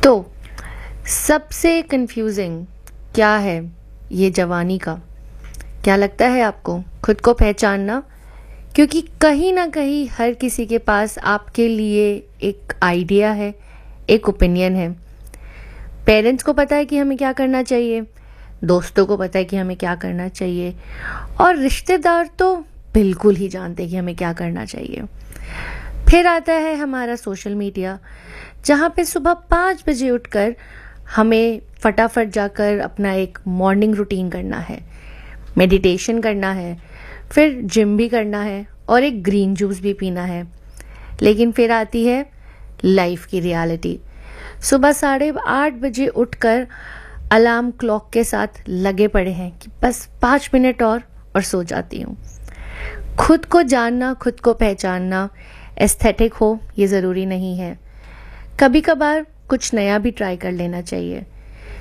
तो सबसे कंफ्यूजिंग क्या है ये जवानी का? क्या लगता है आपको? खुद को पहचानना, क्योंकि कहीं ना कहीं हर किसी के पास आपके लिए एक आइडिया है, एक ओपिनियन है। पेरेंट्स को पता है कि हमें क्या करना चाहिए, दोस्तों को पता है कि हमें क्या करना चाहिए, और रिश्तेदार तो बिल्कुल ही जानते हैं कि हमें क्या करना चाहिए। फिर आता है हमारा सोशल मीडिया, जहाँ पे सुबह 5 बजे उठकर हमें फटाफट जाकर अपना एक मॉर्निंग रूटीन करना है, मेडिटेशन करना है, फिर जिम भी करना है और एक ग्रीन जूस भी पीना है। लेकिन फिर आती है लाइफ की रियलिटी। सुबह 8:30 बजे उठकर अलार्म क्लॉक के साथ लगे पड़े हैं कि बस 5 मिनट और सो जाती हूँ। खुद को जानना, खुद को पहचानना एस्थेटिक हो ये ज़रूरी नहीं है। कभी कभार कुछ नया भी ट्राई कर लेना चाहिए।